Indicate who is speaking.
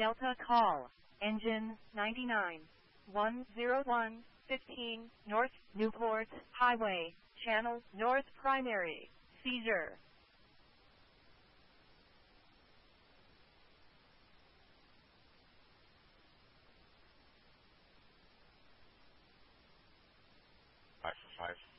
Speaker 1: Delta call. Engine 99. 101, 15, North Newport Highway, Channel North Primary. Seizure.
Speaker 2: Exercise